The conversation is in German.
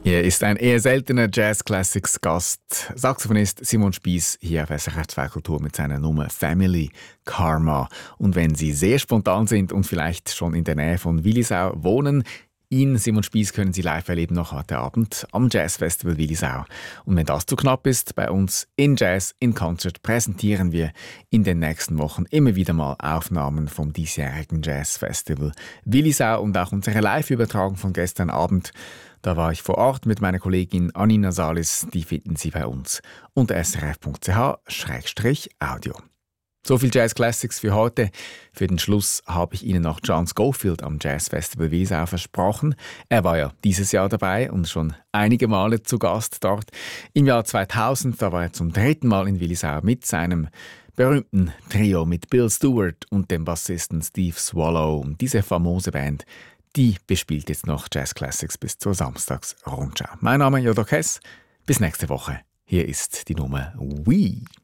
Hier ist ein eher seltener Jazz-Classics-Gast, Saxophonist Simon Spiess hier auf SRF 2 Kultur mit seiner Nummer «Family Karma». Und wenn Sie sehr spontan sind und vielleicht schon in der Nähe von Willisau wohnen, ihn, Simon Spiess, können Sie live erleben noch heute Abend am Jazzfestival Willisau. Und wenn das zu knapp ist, bei uns in Jazz in Concert präsentieren wir in den nächsten Wochen immer wieder mal Aufnahmen vom diesjährigen Jazzfestival Willisau und auch unsere Live-Übertragung von gestern Abend. Da war ich vor Ort mit meiner Kollegin Anina Salis. Die finden Sie bei uns unter srf.ch/audio. So viel Jazz Classics für heute. Für den Schluss habe ich Ihnen noch John Scofield am Jazzfestival Willisau versprochen. Er war ja dieses Jahr dabei und schon einige Male zu Gast dort. Im Jahr 2000, da war er zum 3. Mal in Willisau mit seinem berühmten Trio mit Bill Stewart und dem Bassisten Steve Swallow. Und diese famose Band, die bespielt jetzt noch Jazz Classics bis zur Samstagsrundschau. Mein Name ist Jodo Kess. Bis nächste Woche. Hier ist die Nummer «We».